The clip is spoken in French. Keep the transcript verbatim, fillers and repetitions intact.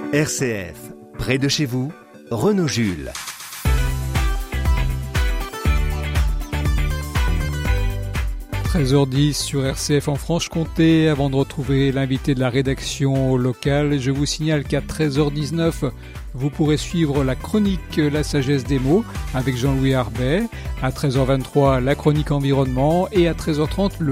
R C F, près de chez vous, Renaud Jules. treize heures dix sur R C F en Franche-Comté. Avant de retrouver l'invité de la rédaction locale, je vous signale qu'à treize heures dix-neuf, vous pourrez suivre la chronique La sagesse des mots avec Jean-Louis Arbet. À treize heures vingt-trois, la chronique environnement et à treize heures trente, le